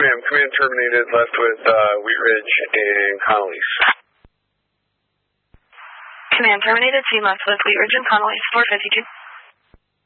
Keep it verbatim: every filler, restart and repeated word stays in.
ma'am. Command terminated, left with uh, Wheat Ridge and Connolly's. Command terminated, team left with Wheat Ridge and Connolly's, four fifty-two.